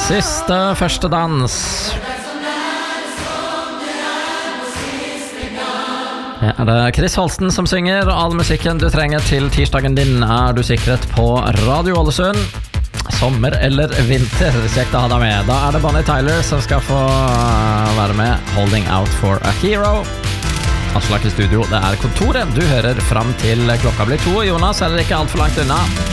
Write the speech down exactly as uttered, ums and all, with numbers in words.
Siste første dans. Det er det Chris Holsten som synger. All musikken du trenger til tirsdagen din er du sikret på Radio Ålesund. Sommer eller vinter, kjekt å ha deg med. Da er det Bonnie Tyler som skal få være med. Holding Out for a Hero. Aslak i studio, det er kontoret. Du hører fram til klokka blir to. Jonas er ikke alt for langt unna.